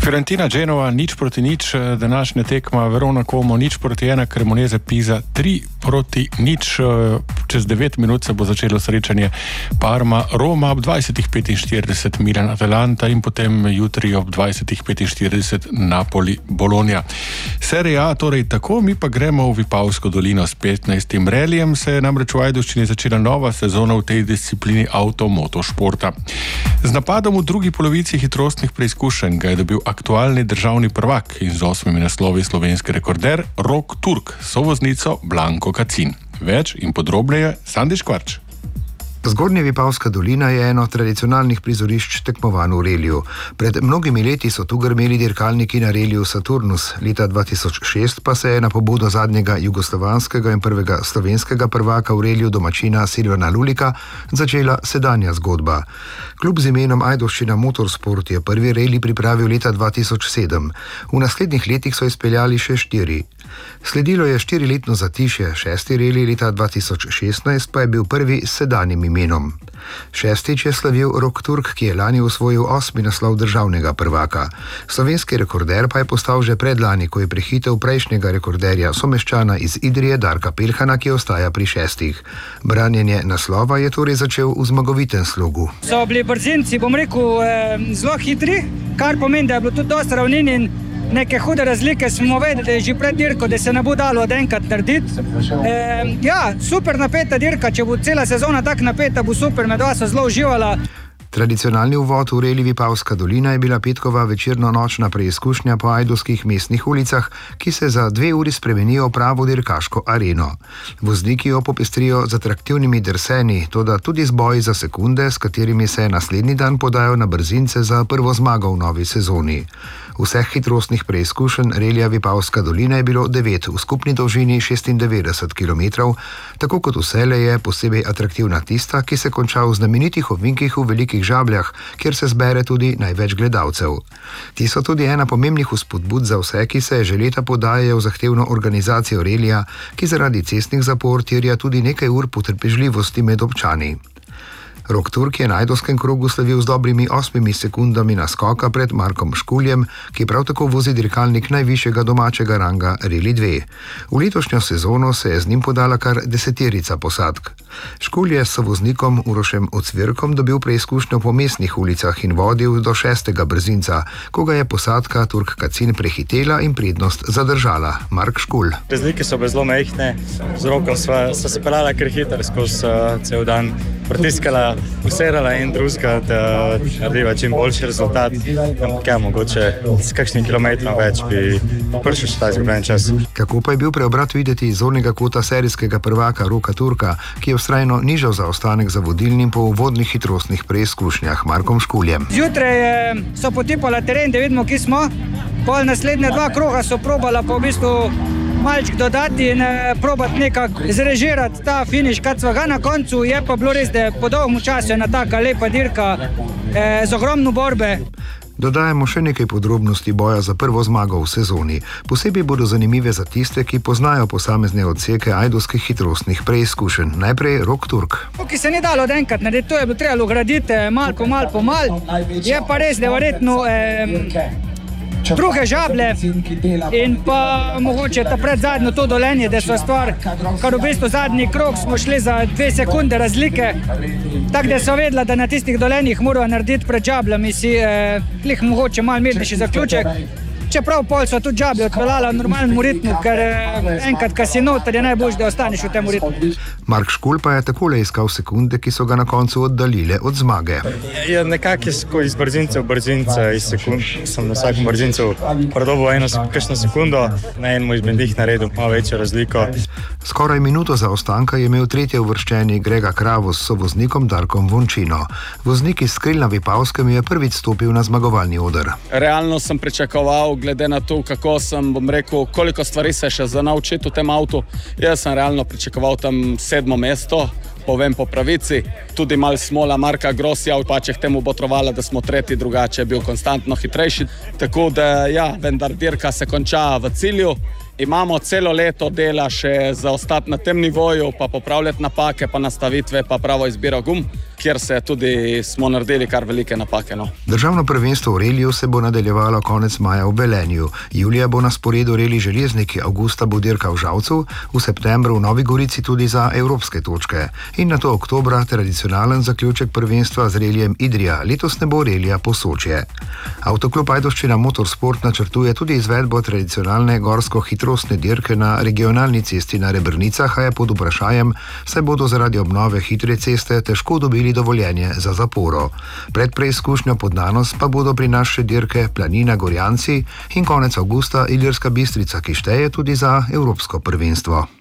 Fiorentina, Genova, 0-0, današnja tekma Verona Como, 0-1, Cremonese Pisa, 3-0, čez 9 minut se bo začelo srečanje Parma, Roma ob 20:45, Milan Atalanta in potem jutri ob 20:45 Napoli Bologna. Serie A torej tako, mi pa gremo v Vipavsko dolino s 15. relijem, se je namreč v Ajdovščini začela nova sezona v tej disciplini avtomotošporta. Z napadom v drugi polovici hitrostnih preizkušenj ga je dobil aktualni državni prvak in z 8 naslovi slovenski rekorder Rok Turk, sovoznico Blanko Kacin. Več in podrobneje Sandi Škvarč. Zgornja Vipavska dolina je eno tradicionalnih prizorišč tekmovanj v reliju. Pred mnogimi leti so tu grmeli dirkalniki na reliju Saturnus, leta 2006 pa se je na pobudo zadnjega jugoslovanskega in prvega slovenskega prvaka v reliju domačina Silvana Lulika začela sedanja zgodba. Klub z imenom Ajdovščina Motorsport je prvi reli pripravil leta 2007. V naslednjih letih so izpeljali še 4. Sledilo je 4-letno zatišje, 6. reli leta 2016 pa je bil prvi s sedanjim imenom. 6. je slavil Rok Turk, ki je lani osvojil 8. naslov državnega prvaka. Slovenski rekorder pa je postal že predlani, ko je prehitel prejšnjega rekorderja, someščana iz Idrije Darka Peljhana, ki ostaja pri 6. Branjenje naslova je torej začel v zmagovitem slogu. So bili brzinci, bom rekel, zelo hitri, kar pomeni, da je bilo tudi dosti ravnin in neke hude razlike smo vedeli že pred dirko, da se ne bo dalo od enkrat narediti. Super napeta dirka, če bo cela sezona tak napeta, bo super, medva so zelo uživala. Tradicionalni uvod v reli Vipavska dolina je bila petkova večerno-nočna preizkušnja po ajdovskih mestnih ulicah, ki se za 2 uri spremenijo v pravo dirkaško areno. Vozniki jo popestrijo z atraktivnimi drseni, toda tudi z boji za sekunde, s katerimi se naslednji dan podajo na brzince za prvo zmago v novi sezoni. Vseh hitrostnih preizkušenj relija Vipavska dolina je bilo 9 v skupni dolžini 96 km, tako kot vselej je posebej atraktivna tista, ki se konča v znamenitih ovinkih v Velikih Žabljah, kjer se zbere tudi največ gledalcev. Ti so tudi ena pomembnih vzpodbud za vse, ki se že leta podajajo v zahtevno organizacijo relija, ki zaradi cestnih zapor terja tudi nekaj ur potrpežljivosti med občani. Rok Turk je na ajdovskem krogu slavil z dobrimi 8 sekundami naskoka pred Markom Škuljem, ki prav tako vozi dirkalnik najvišjega domačega ranga Reli 2. V letošnjo sezono se je z njim podala kar 10 posadk. Škulj je s voznikom Urošem Ocvirkom dobil preizkušnjo po mestnih ulicah in vodil do 6. brzinca, ko ga je posadka Turk Kacin prehitela in prednost zadržala. Mark Škulj. Razlike so bile zelo majhne, z Rokom sva se peljala kar hitro skozi cel dan, pritiskala, usirala in drugega, da narediva čim boljši rezultat. Mogoče s kakšnim kilometrom več bi prišel še ta izgubljen čas. Kako pa je bil preobrat videti iz zornega kota serijskega prvaka Roka Turka, ki je vztrajno nižal zaostanek za vodilnim po uvodnih hitrostnih preizkušnjah Markom Škuljem. Zjutraj so potipala teren, da vidimo, kje smo. Pol naslednja 2 kroga so probala pa v bistvu malček dodati in probati nekako zrežirati ta finiš, kad sva ga na koncu. Je pa bilo res, da je po dolgem času ena taka lepa dirka z ogromno borbe. Dodajamo še nekaj podrobnosti boja za prvo zmago v sezoni. Posebej bodo zanimive za tiste, ki poznajo posamezne odseke ajdovskih hitrostnih preizkušenj. Najprej Rok Turk. Ki se ni dalo od enkrat narediti, to je bilo treba graditi mal po mal. Je pa res, da je verjetno druge Žablje in pa mogoče ta predzadnjo to Dolenje, da so stvar, kar v bistvu zadnji krog smo šli za 2 sekunde razlike, tako da so vedela, da na tistih Dolenjih morajo narediti pred Žabljami si lih mogoče malo mirnejši zaključek. Čeprav pol so tudi Žablje odpeljala v normalnem ritmu, ker enkrat, ko si noter, je najboljše, da ostaneš v tem ritmu. Mark Škulj pa je takole iskal sekunde, ki so ga na koncu oddaljile od zmage. Nekako iz brzince v brzince, iz sekund, sem na vsakem brzincu prodobil kakšno sekundo, na enem izmed njih naredil malo večjo razliko. Skoraj minuto zaostanka je imel 3. uvrščeni Grega Kravo s sovoznikom Darkom Vončino. Voznik iz Skril na Vipavskem je prvič stopil na zmagovalni oder. Realno sem pričakoval, glede na to, kako sem, bom rekel, koliko stvari se še za naučiti v tem avtu. Jaz sem realno pričakoval tam 7. mesto, povem po pravici. Tudi malo smola Marka Grosja, pa če k temu botrovala, da smo 3, drugače je bil konstantno hitrejši. Tako da, vendar dirka se konča v cilju Imamo celo leto dela še za ostati na tem nivoju, pa popravljati napake, pa nastavitve, pa pravo izbiro gum, kjer smo naredili kar velike napake. No. Državno prvenstvo v reliju se bo nadaljevalo konec maja v Velenju. Julija bo na sporedu reli Železniki, avgusta bo dirka v Žalcu, v septembru v Novi Gorici tudi za evropske točke. In nato oktobra tradicionalen zaključek prvenstva z relijem Idrija. Letos ne bo relija Posočje. Avtoklub Ajdovščina Motorsport načrtuje tudi izvedbo tradicionalne gorsko-hitrostne dirke na regionalni cesti na Rebrnicah, a je pod vprašajem, saj bodo zaradi obnove hitre ceste težko dobili dovoljenje za zaporo. Pred preizkušnjo Podnanos pa bodo pri nas še dirke Planina Gorjanci in konec avgusta Ilirska Bistrica, ki šteje tudi za evropsko prvenstvo.